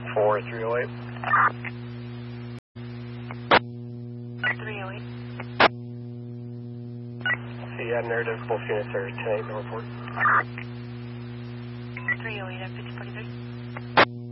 4308. 308. So you had an air difficult Phoenix Area 10-8 report. 308 at 5043.